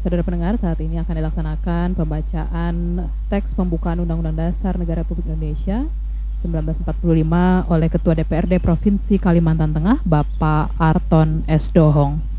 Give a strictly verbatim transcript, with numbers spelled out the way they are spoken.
Saudara pendengar, saat ini akan dilaksanakan pembacaan teks pembukaan Undang-Undang Dasar Negara Republik Indonesia seribu sembilan ratus empat puluh lima oleh Ketua D P R D Provinsi Kalimantan Tengah, Bapak Arton S. Dohong.